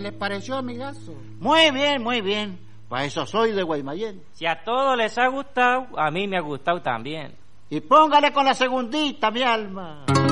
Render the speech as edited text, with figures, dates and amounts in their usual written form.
les pareció, amigazo? Muy bien, muy bien. Para eso soy de Guaymallén. Si a todos les ha gustado, a mí me ha gustado también. Y póngale con la segundita, mi alma.